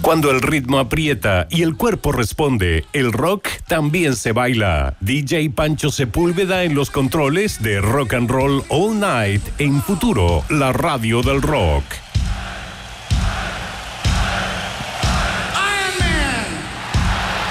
Cuando el ritmo aprieta y el cuerpo responde, el rock también se baila. DJ Pancho Sepúlveda en los controles de Rock and Roll All Night en Futuro, la radio del rock.